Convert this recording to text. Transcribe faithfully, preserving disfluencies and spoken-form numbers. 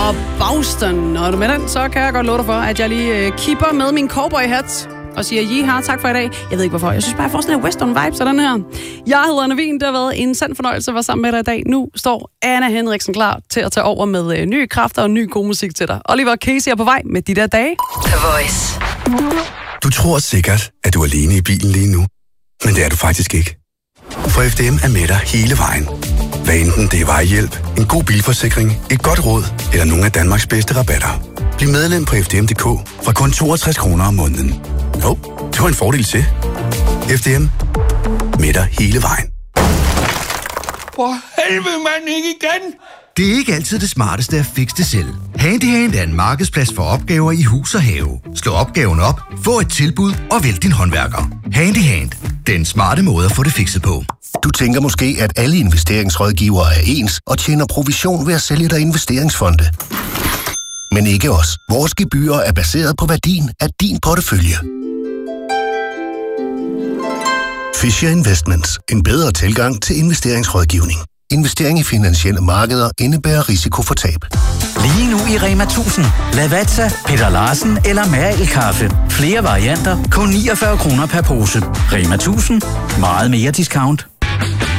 og Boston. Og med den, så kan jeg godt love dig for, at jeg lige øh, kipper med min cowboy-hat og siger, jiha, tak for i dag. Jeg ved ikke hvorfor. Jeg synes bare, jeg får sådan en western-vibe, sådan her. Jeg hedder Navin, det har været en sand fornøjelse at være sammen med dig i dag. Nu står Anna Henriksen klar til at tage over med øh, nye kræfter og ny god musik til dig. Oliver Casey er på vej med de der dage. The Voice. Du tror sikkert, at du er alene i bilen lige nu. Men det er du faktisk ikke. For F D M er med dig hele vejen. Hvad enten det er vejhjælp, en god bilforsikring, et godt råd eller nogle af Danmarks bedste rabatter. Bliv medlem på f d m punktum d k fra kun toogtres kroner om måneden. Hov, det var en fordel til. F D M. Med dig hele vejen. For helvede, mand, ikke igen! Det er ikke altid det smarteste at fikse det selv. Handyhand er en markedsplads for opgaver i hus og have. Slå opgaven op, få et tilbud og vælg din håndværker. Handyhand. Den smarte måde at få det fikset på. Du tænker måske, at alle investeringsrådgivere er ens og tjener provision ved at sælge dig investeringsfonde. Men ikke os. Vores gebyrer er baseret på værdien af din portefølje. Fisher Investments. En bedre tilgang til investeringsrådgivning. Investering i finansielle markeder indebærer risiko for tab. Lige nu i Rema tusind. Lavazza, Peter Larsen eller Mærel Kaffe. Flere varianter, kun niogfyrre kroner per pose. Rema tusind. Meget mere discount.